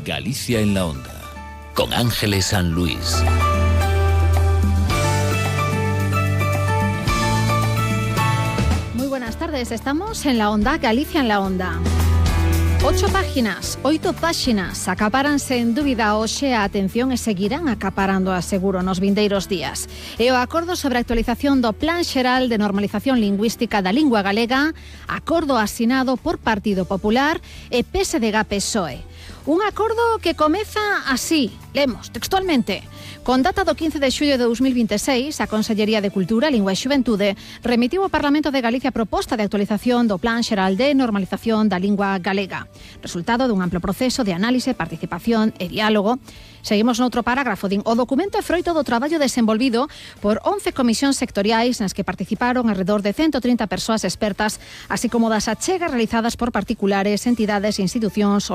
Galicia en la Onda, con Ángeles San Luis. Muy buenas tardes, estamos en la Onda, Galicia en la Onda. 8 páxinas acapáranse en dúbida hoxe a atención e seguirán acaparando a seguro nos vindeiros días. E o acordo sobre a actualización do Plan Xeral de Normalización Lingüística da Lingua Galega, acordo asinado por Partido Popular e PSDG-PSOE. Un acordo que comeza así, lemos textualmente. Con data do 15 de xullo de 2026, a Consellería de Cultura, Lingua e Xuventude remitiu ao Parlamento de Galicia a proposta de actualización do Plan Xeral de Normalización da Lingua Galega, resultado dun amplo proceso de análise, participación e diálogo. Seguimos noutro parágrafo, din: o documento é froito do traballo desenvolvido por 11 comisións sectoriais nas que participaron alrededor de 130 persoas expertas, así como das achegas realizadas por particulares, entidades e institucións